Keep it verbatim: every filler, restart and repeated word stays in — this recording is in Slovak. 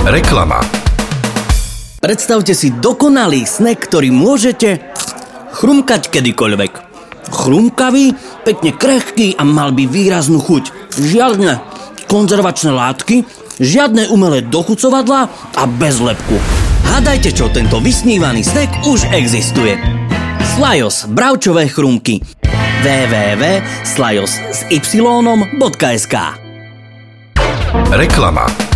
Reklama. Predstavte si dokonalý snack, ktorý môžete chrumkať kedykoľvek. Chrumkavý, pekne krehký a mal by výraznú chuť. Žiadne konzervačné látky, žiadne umelé dochucovadlá a bez lepku. Hádajte, čo tento vysnívaný snack už existuje. Slajos bravčové chrumky. w w w bodka slajos s y bodka es ká. Reklama.